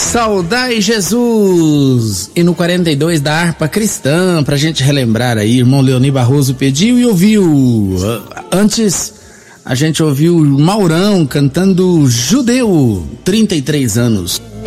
Saudai Jesus! E no 42 da harpa cristã, pra gente relembrar aí, irmão Leoni Barroso pediu e ouviu. Antes, a gente ouviu o Maurão cantando Judeu, 33 anos.